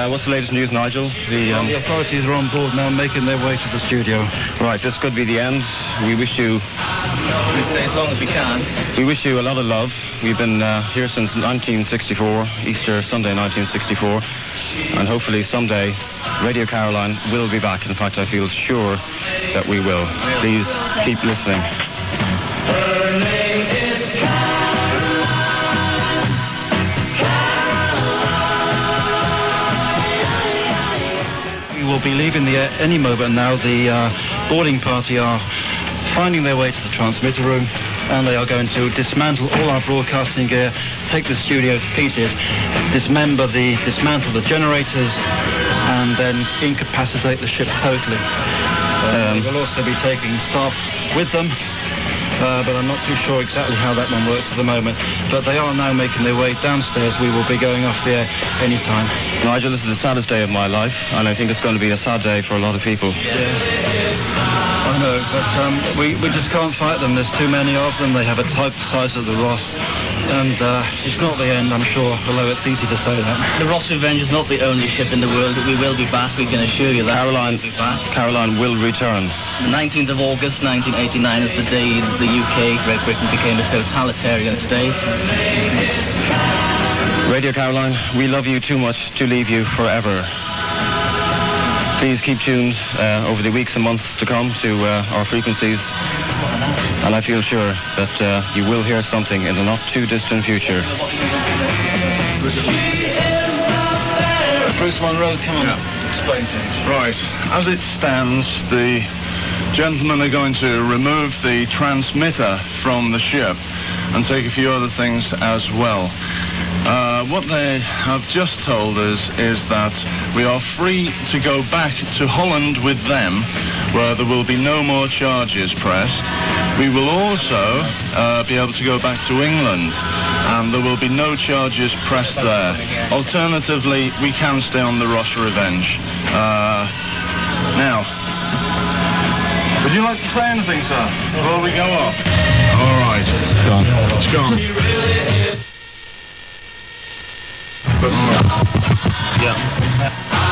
What's the latest news, Nigel? The authorities are on board now, making their way to the studio. Right, this could be the end. We wish you... We stay as long as we can. We wish you a lot of love. We've been here since 1964, Easter Sunday 1964. And hopefully someday Radio Caroline will be back. In fact, I feel sure that we will. Please keep listening. Her name is We will be leaving the air any moment now. The boarding party are finding their way to the transmitter room, and they are going to dismantle all our broadcasting gear, take the studio to pieces, dismantle the generators, and then incapacitate the ship totally. We'll also be taking staff with them, but I'm not too sure exactly how that one works at the moment. But they are now making their way downstairs. We will be going off the air any time. Nigel, this is the saddest day of my life, and I think it's going to be a sad day for a lot of people. I know, but we just can't fight them. There's too many of them. They have a type the size of the Ross. And it's not the end, I'm sure, although it's easy to say that. The Ross Revenge is not the only ship in the world. We will be back, we can assure you that. Caroline will return. The 19th of August 1989 is the day the UK, Great Britain, became a totalitarian state. Radio Caroline, we love you too much to leave you forever. Please keep tuned over the weeks and months to come to our frequencies. And I feel sure that you will hear something in the not-too-distant future. Bruce Monroe, come on, explain things. Right. As it stands, the gentlemen are going to remove the transmitter from the ship and take a few other things as well. What they have just told us is that we are free to go back to Holland with them, where there will be no more charges pressed. We will also be able to go back to England, and there will be no charges pressed there. Alternatively, we can stay on the Ross Revenge. Now, would you like to say anything, sir, before we go off? All right. It's gone. It's gone. Yeah.